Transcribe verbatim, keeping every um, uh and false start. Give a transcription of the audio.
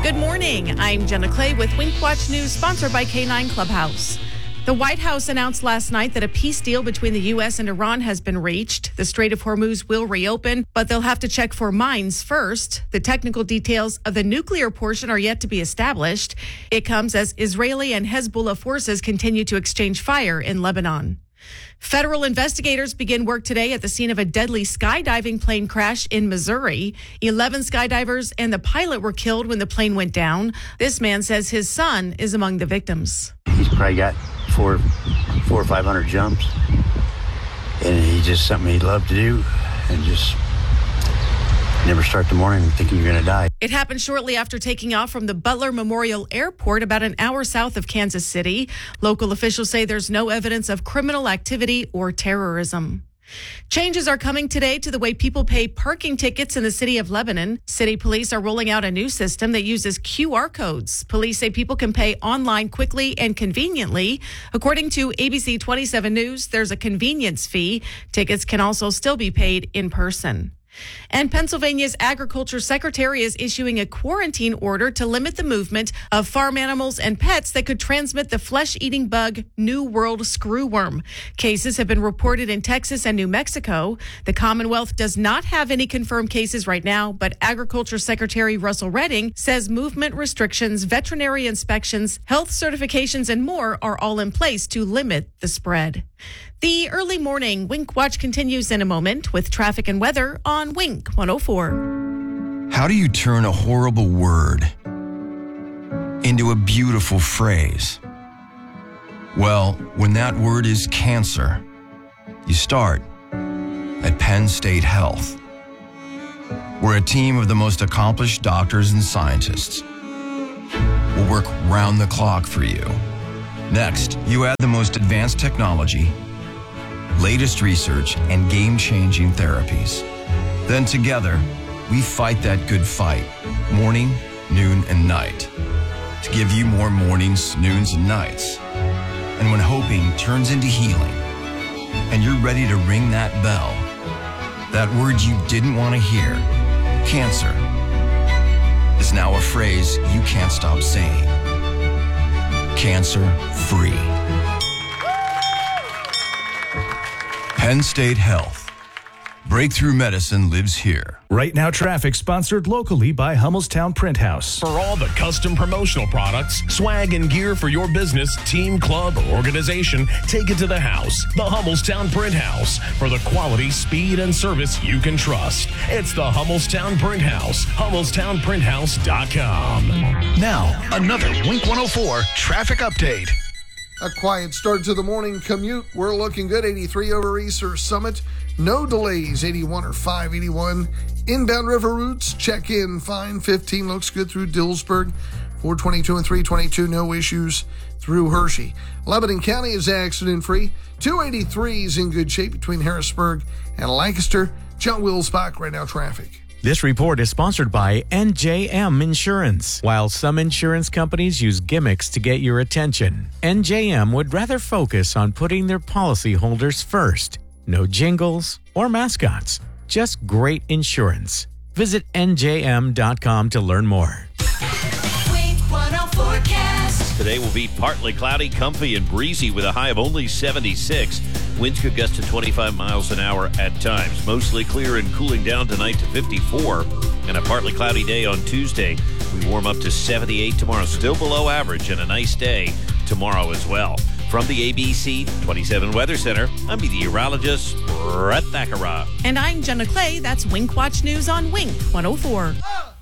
Good morning. I'm Jenna Clay with Wink Watch News, sponsored by K nine Clubhouse. The White House announced last night that a peace deal between the U S and Iran has been reached. The Strait of Hormuz will reopen, but they'll have to check for mines first. The technical details of the nuclear portion are yet to be established. It comes as Israeli and Hezbollah forces continue to exchange fire in Lebanon. Federal investigators begin work today at the scene of a deadly skydiving plane crash in Missouri. Eleven skydivers and the pilot were killed when the plane went down. This man says his son is among the victims. He's probably got four, four or five hundred jumps, and he's just something he loved to do, and just never start the morning thinking you're going to die. It happened shortly after taking off from the Butler Memorial Airport about an hour south of Kansas City. Local officials say there's no evidence of criminal activity or terrorism. Changes are coming today to the way people pay parking tickets in the city of Lebanon. City police are rolling out a new system that uses Q R codes. Police say people can pay online quickly and conveniently. According to A B C twenty-seven News, there's a convenience fee. Tickets can also still be paid in person. And Pennsylvania's agriculture secretary is issuing a quarantine order to limit the movement of farm animals and pets that could transmit the flesh-eating bug New World screwworm. Cases have been reported in Texas and New Mexico. The Commonwealth does not have any confirmed cases right now, but Agriculture Secretary Russell Redding says movement restrictions, veterinary inspections, health certifications, and more are all in place to limit the spread. The early morning Wink Watch continues in a moment with traffic and weather on Wink one oh four. How do you turn a horrible word into a beautiful phrase? Well, when that word is cancer, you start at Penn State Health. We're a team of the most accomplished doctors and scientists. We'll work round the clock for you. Next, you add the most advanced technology, latest research, and game-changing therapies. Then together, we fight that good fight, morning, noon, and night, to give you more mornings, noons, and nights. And when hoping turns into healing, and you're ready to ring that bell, that word you didn't want to hear, cancer, is now a phrase you can't stop saying. Cancer-free. Penn State Health. Breakthrough medicine lives here. Right Now Traffic, sponsored locally by Hummelstown Print House. For all the custom promotional products, swag, and gear for your business, team, club, or organization, take it to the house, the Hummelstown Print House, for the quality, speed, and service you can trust. It's the Hummelstown Print House, hummelstown print house dot com. Now, another Wink one oh four traffic update. A quiet start to the morning commute. We're looking good. eighty-three over Easter Summit. No delays. eighty-one or five eighty-one. Inbound river routes, check in fine. fifteen looks good through Dillsburg. four twenty-two and three twenty-two, no issues through Hershey. Lebanon County is accident free. two eighty-three is in good shape between Harrisburg and Lancaster. John Wilsbach, Right Now Traffic. This report is sponsored by N J M Insurance. While some insurance companies use gimmicks to get your attention, N J M would rather focus on putting their policyholders first. No jingles or mascots, just great insurance. Visit N J M dot com to learn more. Wink one oh forecast. Today will be partly cloudy, comfy, and breezy with a high of only seventy-six. Winds could gust to twenty-five miles an hour at times. Mostly clear and cooling down tonight to fifty-four. And a partly cloudy day on Tuesday. We warm up to seventy-eight tomorrow. Still below average, and a nice day tomorrow as well. From the A B C twenty-seven Weather Center, I'm meteorologist Brett Thakara. And I'm Jenna Clay. That's Wink Watch News on Wink one oh four.